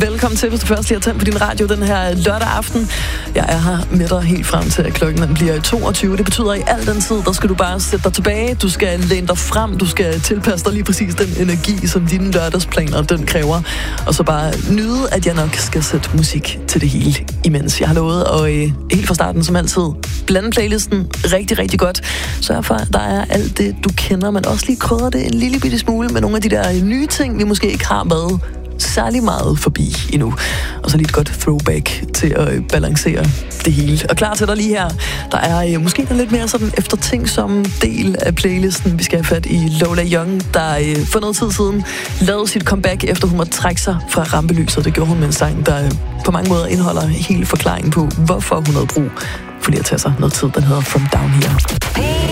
velkommen til, hvis du først lige har tændt på din radio den her lørdag aften. Jeg er her med dig helt frem til, at klokken bliver 22. Det betyder, at i al den tid, der skal du bare sætte dig tilbage. Du skal læne dig frem. Du skal tilpasse dig lige præcis den energi, som dine lørdagsplaner, den kræver. Og så bare nyde, at jeg nok skal sætte musik til det hele imens. Jeg har lovet at helt fra starten, som altid, blande playlisten rigtig, rigtig godt. Sørg for, at der er alt det, du kender, men også lige krydder det en lille bitte smule med nogle af de der nye ting, vi måske ikke har været særlig meget forbi endnu. Og så lige et godt throwback til at balancere det hele. Og klar til dig lige her. Der er måske lidt mere sådan eftertænksom del af playlisten. Vi skal have fat i Lola Young, der for noget tid siden lavede sit comeback, efter hun måtte trække sig fra rampelyset. Det gjorde hun med en sang, der på mange måder indeholder hele forklaringen på, hvorfor hun havde brug for lige at tage sig noget tid. Den hedder From Down Here.